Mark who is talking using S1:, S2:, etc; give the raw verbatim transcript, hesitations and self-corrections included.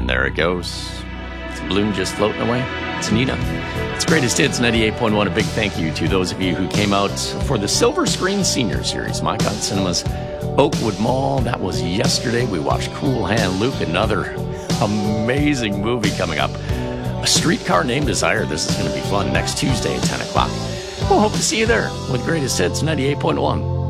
S1: And there it goes. It's a balloon just floating away. It's Nina. It's Greatest Hits ninety-eight point one. A big thank you to those of you who came out for the Silver Screen Senior Series, Mike on Cinema's Oakwood Mall. That was yesterday. We watched Cool Hand Luke, another amazing movie coming up. A Streetcar Named Desire. This is going to be fun next Tuesday at ten o'clock. We'll hope to see you there with Greatest Hits ninety-eight point one.